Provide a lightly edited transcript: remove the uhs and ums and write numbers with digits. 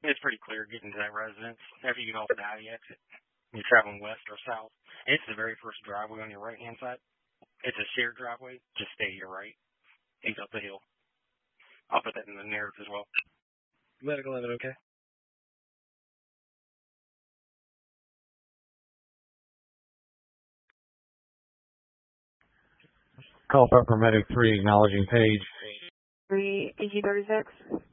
It's pretty clear getting to that residence. After you get off the alley exit, you're traveling west or south. It's the very first driveway on your right-hand side. It's a shared driveway. Just stay to your right. He's up the hill. I'll put that in the narrative as well. Medical 11, okay? Call for Medic 3, acknowledging page. 3 EG36.